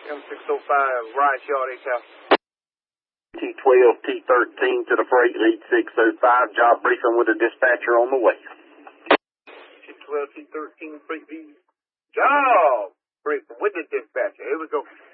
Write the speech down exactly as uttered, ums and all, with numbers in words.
M six oh five, Ryan Shawty, Cal. T twelve, T thirteen to the freight lead six oh five, job briefing with the dispatcher on the way. T twelve, T thirteen, freight lead, job briefing with the dispatcher. Here we go.